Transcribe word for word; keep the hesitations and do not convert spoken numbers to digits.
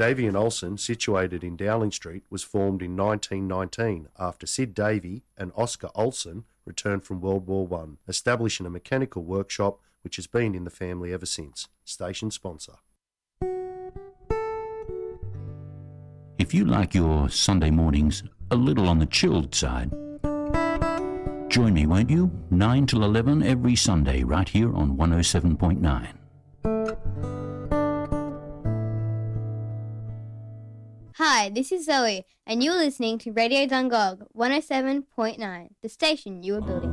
Davey and Olsen, situated in Dowling Street, was formed in nineteen nineteen after Sid Davey and Oscar Olsen returned from World War One, establishing a mechanical workshop which has been in the family ever since. Station sponsor. If you like your Sunday mornings a little on the chilled side, join me, won't you? nine till eleven every Sunday right here on one oh seven point nine. Hi, this is Zoe, and you're listening to Radio Dungog one oh seven point nine, the station you are building.